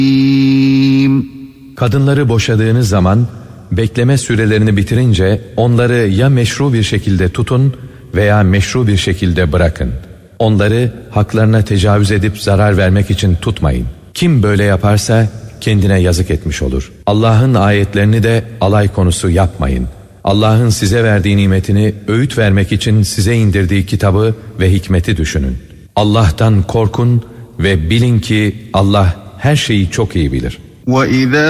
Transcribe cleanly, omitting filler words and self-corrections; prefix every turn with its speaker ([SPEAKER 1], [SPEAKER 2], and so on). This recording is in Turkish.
[SPEAKER 1] Kadınları boşadığınız zaman bekleme sürelerini bitirince onları ya meşru bir şekilde tutun veya meşru bir şekilde bırakın. Onları haklarına tecavüz edip zarar vermek için tutmayın. Kim böyle yaparsa kendine yazık etmiş olur. Allah'ın ayetlerini de alay konusu yapmayın. Allah'ın size verdiği nimetini öğüt vermek için size indirdiği kitabı ve hikmeti düşünün. Allah'tan korkun ve bilin ki Allah her şeyi çok iyi bilir.
[SPEAKER 2] وَإِذَا